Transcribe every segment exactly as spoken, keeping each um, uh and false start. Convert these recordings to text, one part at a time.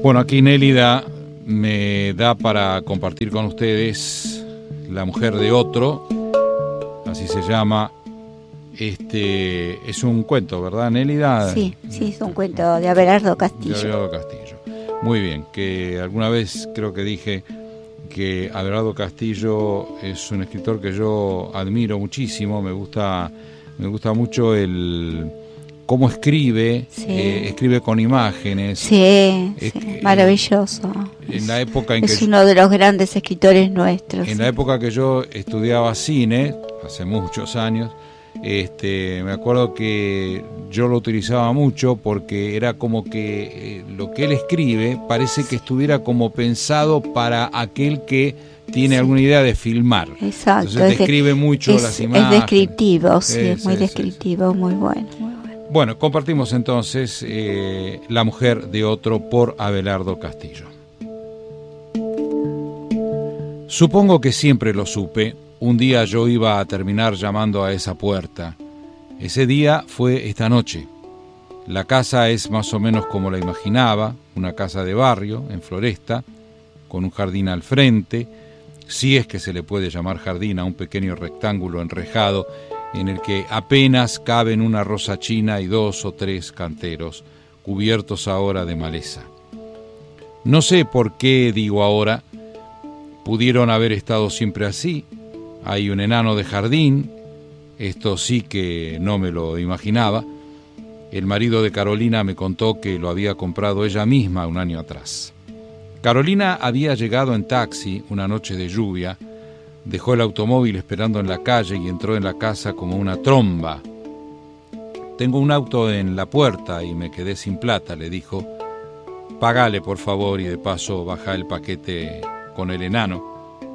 Bueno, aquí Nélida me da para compartir con ustedes La mujer de otro, así se llama. Este es un cuento, ¿verdad, Nélida? Sí, sí, es un cuento de Abelardo Castillo. De Abelardo Castillo. Muy bien, que alguna vez creo que dije que Abelardo Castillo es un escritor que yo admiro muchísimo, me gusta, me gusta mucho el cómo escribe, sí. eh, escribe con imágenes. Sí, es, sí maravilloso. En la época en es que uno yo, de los grandes escritores nuestros. En sí. la época que yo estudiaba cine, hace muchos años, este, me acuerdo que yo lo utilizaba mucho porque era como que eh, lo que él escribe parece que estuviera como pensado para aquel que tiene sí. alguna idea de filmar. Exacto. Entonces describe de, mucho es, las imágenes. Es descriptivo, sí, es, es muy es, descriptivo, es. muy bueno, muy bueno. Bueno, compartimos entonces eh, La mujer de otro por Abelardo Castillo. Supongo que siempre lo supe. Un día yo iba a terminar llamando a esa puerta. Ese día fue esta noche. La casa es más o menos como la imaginaba, una casa de barrio, en Floresta, con un jardín al frente, si es que se le puede llamar jardín a un pequeño rectángulo enrejado en el que apenas caben una rosa china y dos o tres canteros, cubiertos ahora de maleza. No sé por qué digo ahora, pudieron haber estado siempre así. Hay un enano de jardín, esto sí que no me lo imaginaba. El marido de Carolina me contó que lo había comprado ella misma un año atrás. Carolina había llegado en taxi una noche de lluvia, dejó el automóvil esperando en la calle y entró en la casa como una tromba. Tengo un auto en la puerta y me quedé sin plata, le dijo. Pagale, por favor, y de paso baja el paquete con el enano.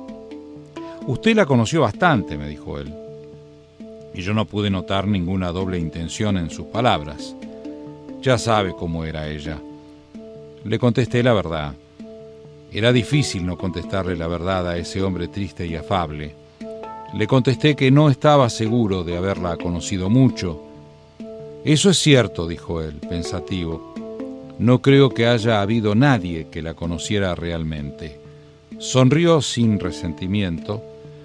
Usted la conoció bastante, me dijo él, y yo no pude notar ninguna doble intención en sus palabras. Ya sabe cómo era ella. Le contesté la verdad. Era difícil no contestarle la verdad a ese hombre triste y afable. Le contesté que no estaba seguro de haberla conocido mucho. Eso es cierto, dijo él, pensativo. No creo que haya habido nadie que la conociera realmente. Sonrió sin resentimiento.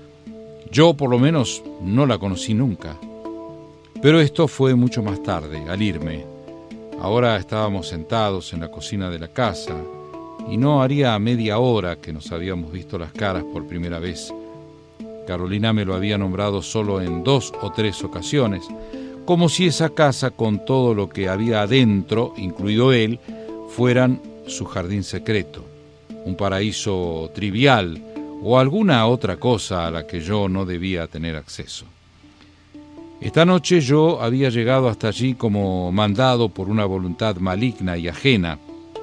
Yo, por lo menos, no la conocí nunca. Pero esto fue mucho más tarde, al irme. Ahora estábamos sentados en la cocina de la casa y no haría media hora que nos habíamos visto las caras por primera vez. Carolina me lo había nombrado solo en dos o tres ocasiones, como si esa casa con todo lo que había adentro, incluido él, fueran su jardín secreto, un paraíso trivial o alguna otra cosa a la que yo no debía tener acceso. Esta noche yo había llegado hasta allí como mandado por una voluntad maligna y ajena.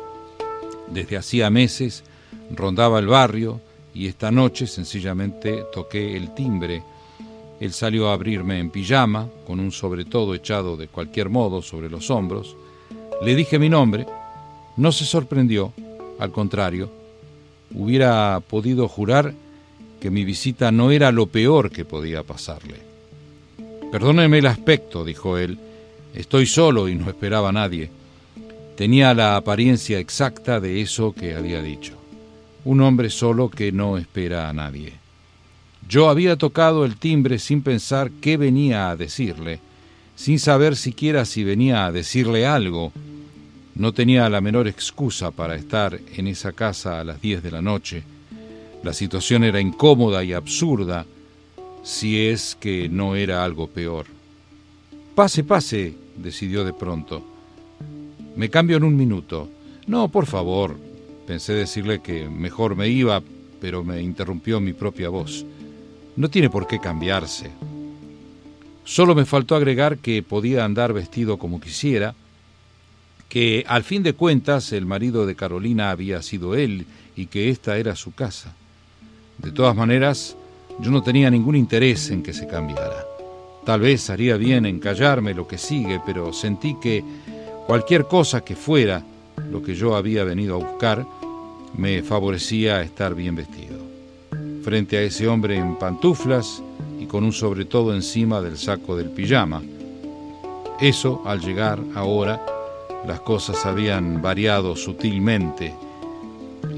Desde hacía meses rondaba el barrio y esta noche sencillamente toqué el timbre. Él salió a abrirme en pijama, con un sobretodo echado de cualquier modo sobre los hombros. Le dije mi nombre. No se sorprendió, al contrario. Hubiera podido jurar que mi visita no era lo peor que podía pasarle. Perdóneme el aspecto, dijo él. Estoy solo y no esperaba a nadie. Tenía la apariencia exacta de eso que había dicho. Un hombre solo que no espera a nadie. Yo había tocado el timbre sin pensar qué venía a decirle, sin saber siquiera si venía a decirle algo. No tenía la menor excusa para estar en esa casa a las diez de la noche. La situación era incómoda y absurda, si es que no era algo peor. Pase, pase, decidió de pronto. Me cambio en un minuto. No, por favor. Pensé decirle que mejor me iba, pero me interrumpió mi propia voz. No tiene por qué cambiarse. Solo me faltó agregar que podía andar vestido como quisiera, que al fin de cuentas el marido de Carolina había sido él y que esta era su casa. De todas maneras, yo no tenía ningún interés en que se cambiara. Tal vez haría bien en callarme lo que sigue, pero sentí que cualquier cosa que fuera lo que yo había venido a buscar me favorecía estar bien vestido. Frente a ese hombre en pantuflas y con un sobretodo encima del saco del pijama. Eso, al llegar ahora, las cosas habían variado sutilmente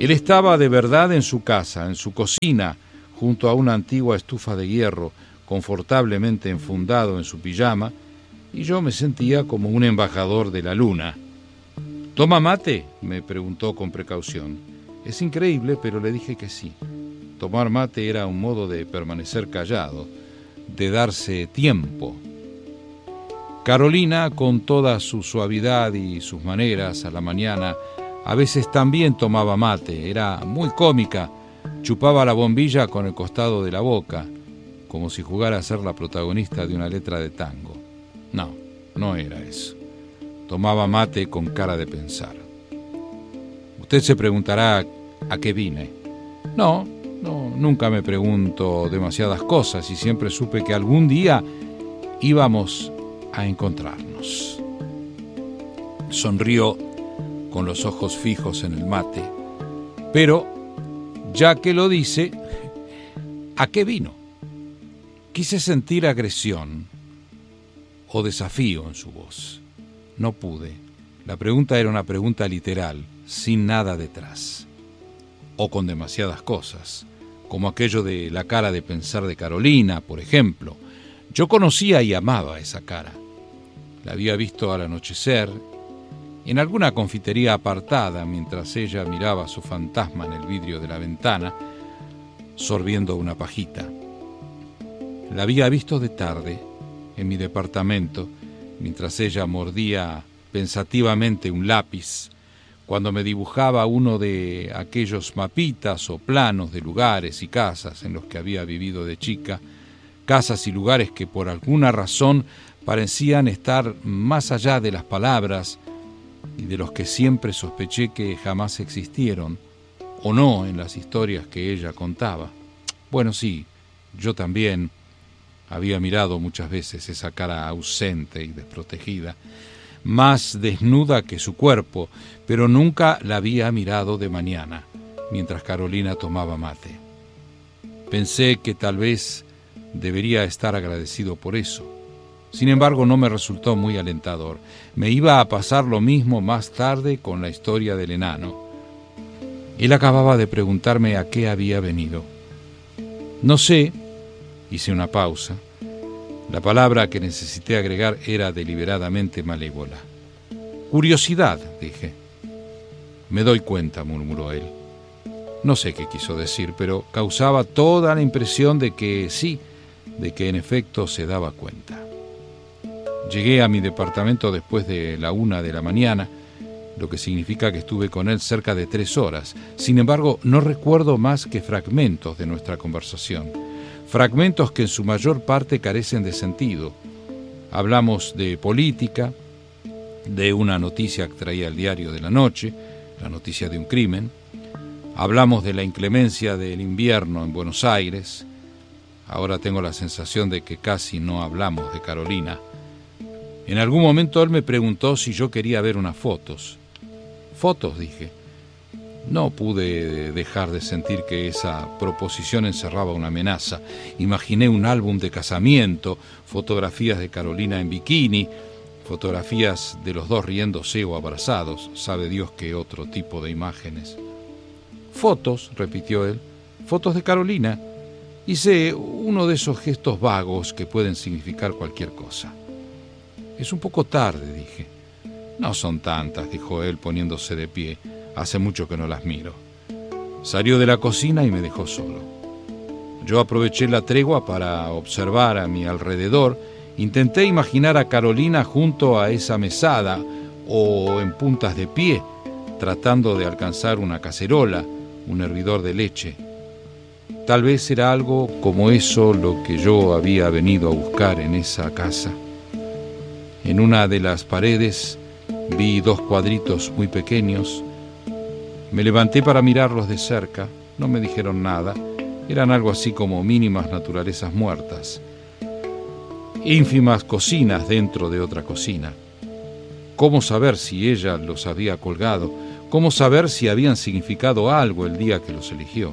Él estaba de verdad en su casa, en su cocina, junto a una antigua estufa de hierro, confortablemente enfundado en su pijama, y yo me sentía como un embajador de la luna. ¿Toma mate?, me preguntó con precaución. Es increíble, pero le dije que sí. Tomar mate era un modo de permanecer callado, de darse tiempo. Carolina, con toda su suavidad y sus maneras a la mañana, a veces también tomaba mate. Era muy cómica, chupaba la bombilla con el costado de la boca, como si jugara a ser la protagonista de una letra de tango. No, no era eso. Tomaba mate con cara de pensar. Usted se preguntará a qué vine. No, no, nunca me pregunto demasiadas cosas y siempre supe que algún día íbamos a encontrarnos. Sonrió con los ojos fijos en el mate, pero, ya que lo dice, ¿a qué vino? Quise sentir agresión o desafío en su voz. No pude. La pregunta era una pregunta literal, sin nada detrás. O con demasiadas cosas, como aquello de la cara de pensar de Carolina, por ejemplo. Yo conocía y amaba esa cara. La había visto al anochecer, en alguna confitería apartada, mientras ella miraba a su fantasma en el vidrio de la ventana, sorbiendo una pajita. La había visto de tarde, en mi departamento, mientras ella mordía pensativamente un lápiz, cuando me dibujaba uno de aquellos mapitas o planos de lugares y casas en los que había vivido de chica, casas y lugares que por alguna razón parecían estar más allá de las palabras y de los que siempre sospeché que jamás existieron, o no en las historias que ella contaba. Bueno, sí, yo también había mirado muchas veces esa cara ausente y desprotegida, más desnuda que su cuerpo, pero nunca la había mirado de mañana, mientras Carolina tomaba mate. Pensé que tal vez debería estar agradecido por eso. Sin embargo, no me resultó muy alentador. Me iba a pasar lo mismo más tarde con la historia del enano. Él acababa de preguntarme a qué había venido. No sé, hice una pausa. La palabra que necesité agregar era deliberadamente malévola. Curiosidad, dije. Me doy cuenta, murmuró él. No sé qué quiso decir, pero causaba toda la impresión de que sí, de que en efecto se daba cuenta. Llegué a mi departamento después de la una de la mañana, lo que significa que estuve con él cerca de tres horas. Sin embargo, no recuerdo más que fragmentos de nuestra conversación. Fragmentos que en su mayor parte carecen de sentido. Hablamos de política, de una noticia que traía el diario de la noche, la noticia de un crimen. Hablamos de la inclemencia del invierno en Buenos Aires. Ahora tengo la sensación de que casi no hablamos de Carolina. En algún momento él me preguntó si yo quería ver unas fotos. ¿Fotos?, dije. No pude dejar de sentir que esa proposición encerraba una amenaza. Imaginé un álbum de casamiento, fotografías de Carolina en bikini, fotografías de los dos riéndose o abrazados, sabe Dios qué otro tipo de imágenes. Fotos, repitió él, fotos de Carolina. Hice uno de esos gestos vagos que pueden significar cualquier cosa. Es un poco tarde, dije. No son tantas, dijo él poniéndose de pie. Hace mucho que no las miro. Salió de la cocina y me dejó solo. Yo aproveché la tregua para observar a mi alrededor. Intenté imaginar a Carolina junto a esa mesada o en puntas de pie, tratando de alcanzar una cacerola, un hervidor de leche. Tal vez era algo como eso lo que yo había venido a buscar en esa casa. En una de las paredes vi dos cuadritos muy pequeños. Me levanté para mirarlos de cerca. No me dijeron nada. Eran algo así como mínimas naturalezas muertas. Ínfimas cocinas dentro de otra cocina. ¿Cómo saber si ella los había colgado? ¿Cómo saber si habían significado algo el día que los eligió?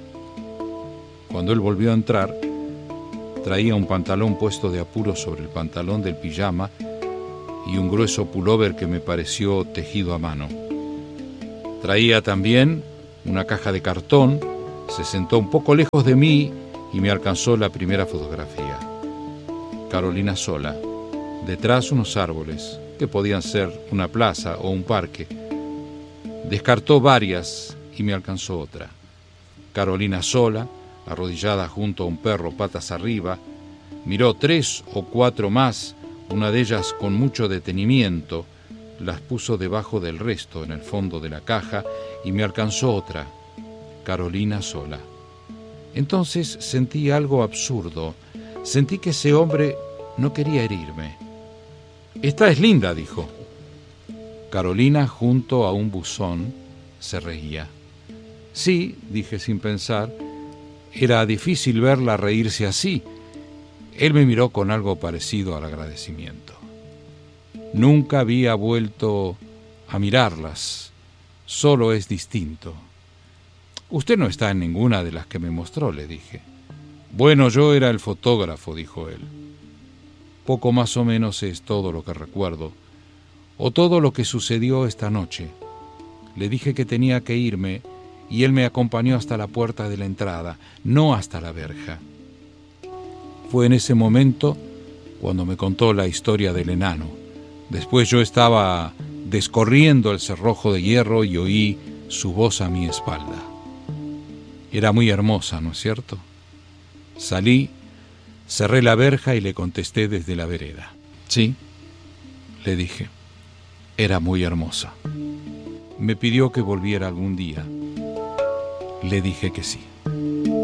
Cuando él volvió a entrar, traía un pantalón puesto de apuro sobre el pantalón del pijama y un grueso pullover que me pareció tejido a mano. Traía también una caja de cartón, se sentó un poco lejos de mí y me alcanzó la primera fotografía. Carolina sola, detrás unos árboles, que podían ser una plaza o un parque. Descartó varias y me alcanzó otra. Carolina sola, arrodillada junto a un perro patas arriba, miró tres o cuatro más, una de ellas con mucho detenimiento, las puso debajo del resto en el fondo de la caja y me alcanzó otra, Carolina sola. Entonces sentí algo absurdo, sentí que ese hombre no quería herirme. «Esta es linda», dijo. Carolina, junto a un buzón, se reía. «Sí», dije sin pensar, era difícil verla reírse así. Él me miró con algo parecido al agradecimiento. Nunca había vuelto a mirarlas, solo es distinto. «Usted no está en ninguna de las que me mostró», le dije. «Bueno, yo era el fotógrafo», dijo él. Poco más o menos es todo lo que recuerdo, o todo lo que sucedió esta noche. Le dije que tenía que irme y él me acompañó hasta la puerta de la entrada, no hasta la verja. Fue en ese momento cuando me contó la historia del enano. Después yo estaba descorriendo el cerrojo de hierro y oí su voz a mi espalda. Era muy hermosa, ¿no es cierto? Salí, cerré la verja y le contesté desde la vereda. «Sí», le dije, «era muy hermosa». Me pidió que volviera algún día. Le dije que sí.